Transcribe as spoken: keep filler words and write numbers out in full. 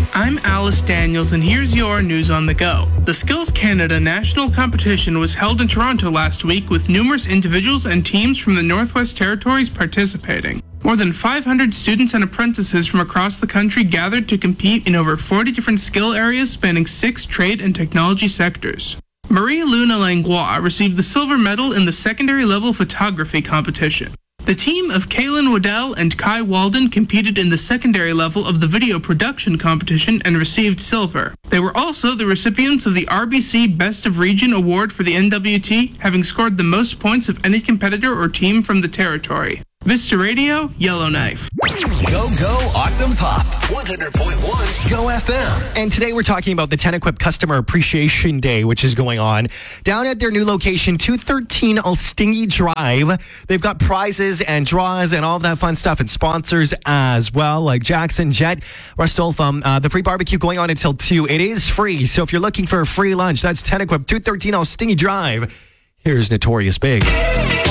I'm Alice Daniels, and here's your news on the go. The Skills Canada National Competition was held in Toronto last week with numerous individuals and teams from the Northwest Territories participating. More than five hundred students and apprentices from across the country gathered to compete in over forty different skill areas spanning six trade and technology sectors. Marie Luna Langlois received the silver medal in the secondary level photography competition. The team of Kaylin Waddell and Kai Walden competed in the secondary level of the video production competition and received silver. They were also the recipients of the R B C Best of Region Award for the N W T, having scored the most points of any competitor or team from the territory. Vista Radio, Yellowknife. Go, go, awesome pop. one hundred point one Go F M. And today we're talking about the Ten-Equip Customer Appreciation Day, which is going on down at their new location, two thirteen Alstingy Drive. They've got prizes and draws and all of that fun stuff and sponsors as well, like Jackson Jet, Rustolfum. Uh, the free barbecue going on until two. It is free, so if you're looking for a free lunch, that's Ten-Equip, two thirteen Alstingy Drive. Here's Notorious Big.